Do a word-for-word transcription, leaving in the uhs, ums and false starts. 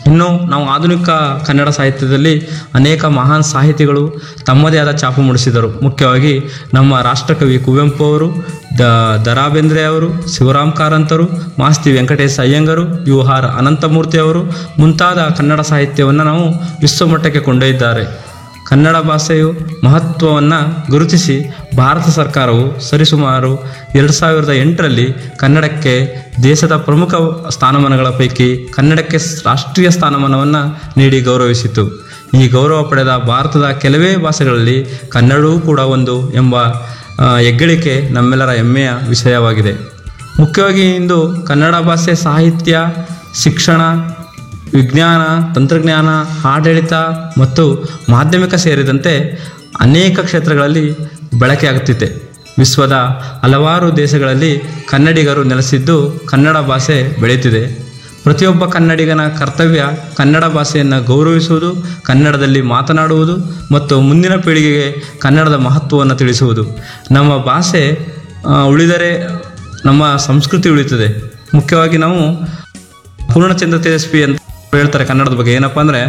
ಇನ್ನು ನಾವು ಆಧುನಿಕ ಕನ್ನಡ ಸಾಹಿತ್ಯದಲ್ಲಿ ಅನೇಕ ಮಹಾನ್ ಸಾಹಿತಿಗಳು ತಮ್ಮದೇ ಆದ ಛಾಪು ಮೂಡಿಸಿದರು. ಮುಖ್ಯವಾಗಿ ನಮ್ಮ ರಾಷ್ಟ್ರಕವಿ ಕುವೆಂಪು ಅವರು, ದ ದ ರಾ ಬೇಂದ್ರೆ ಅವರು, ಶಿವರಾಮ್ ಕಾರಂತರು, ಮಾಸ್ತಿ ವೆಂಕಟೇಶ ಅಯ್ಯಂಗರು, ಯು ಆರ್ ಅನಂತಮೂರ್ತಿ ಅವರು ಮುಂತಾದ ಕನ್ನಡ ಸಾಹಿತ್ಯವನ್ನು ನಾವು ವಿಶ್ವಮಟ್ಟಕ್ಕೆ ಕೊಂಡೊಯ್ದಿದ್ದಾರೆ. ಕನ್ನಡ ಭಾಷೆಯು ಮಹತ್ವವನ್ನು ಗುರುತಿಸಿ ಭಾರತ ಸರ್ಕಾರವು ಸರಿಸುಮಾರು ಎರಡು ಸಾವಿರದ ಎಂಟರಲ್ಲಿ ಕನ್ನಡಕ್ಕೆ ದೇಶದ ಪ್ರಮುಖ ಸ್ಥಾನಮಾನಗಳ ಪೈಕಿ ಕನ್ನಡಕ್ಕೆ ರಾಷ್ಟ್ರೀಯ ಸ್ಥಾನಮಾನವನ್ನು ನೀಡಿ ಗೌರವಿಸಿತು. ಈ ಗೌರವ ಪಡೆದ ಭಾರತದ ಕೆಲವೇ ಭಾಷೆಗಳಲ್ಲಿ ಕನ್ನಡವೂ ಕೂಡ ಒಂದು ಎಂಬ ಹೆಗ್ಗಳಿಕೆ ನಮ್ಮೆಲ್ಲರ ಹೆಮ್ಮೆಯ ವಿಷಯವಾಗಿದೆ. ಮುಖ್ಯವಾಗಿ ಇಂದು ಕನ್ನಡ ಭಾಷೆ ಸಾಹಿತ್ಯ, ಶಿಕ್ಷಣ, ವಿಜ್ಞಾನ, ತಂತ್ರಜ್ಞಾನ, ಆಡಳಿತ ಮತ್ತು ಮಾಧ್ಯಮಿಕ ಸೇರಿದಂತೆ ಅನೇಕ ಕ್ಷೇತ್ರಗಳಲ್ಲಿ ಬಳಕೆಯಾಗುತ್ತಿದೆ. ವಿಶ್ವದ ಹಲವಾರು ದೇಶಗಳಲ್ಲಿ ಕನ್ನಡಿಗರು ನೆಲೆಸಿದ್ದು ಕನ್ನಡ ಭಾಷೆ ಬೆಳೆಯುತ್ತಿದೆ. ಪ್ರತಿಯೊಬ್ಬ ಕನ್ನಡಿಗನ ಕರ್ತವ್ಯ ಕನ್ನಡ ಭಾಷೆಯನ್ನು ಗೌರವಿಸುವುದು, ಕನ್ನಡದಲ್ಲಿ ಮಾತನಾಡುವುದು ಮತ್ತು ಮುಂದಿನ ಪೀಳಿಗೆಗೆ ಕನ್ನಡದ ಮಹತ್ವವನ್ನು ತಿಳಿಸುವುದು. ನಮ್ಮ ಭಾಷೆ ಉಳಿದರೆ ನಮ್ಮ ಸಂಸ್ಕೃತಿ ಉಳಿಯುತ್ತದೆ. ಮುಖ್ಯವಾಗಿ ನಾವು ಪೂರ್ಣಚಂದ್ರ ತೇಜಸ್ವಿ ಅಂತ ಹೇಳ್ತಾರೆ ಕನ್ನಡದ ಬಗ್ಗೆ. ಏನಪ್ಪ ಅಂದರೆ